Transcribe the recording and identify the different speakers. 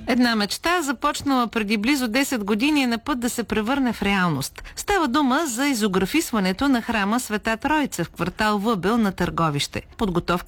Speaker 1: Една мечта, започнала преди близо 10 години, е на път да се превърне в реалност. Става дума за изографисването на храма Света Троица в квартал Въбел на Търговище. Подготовка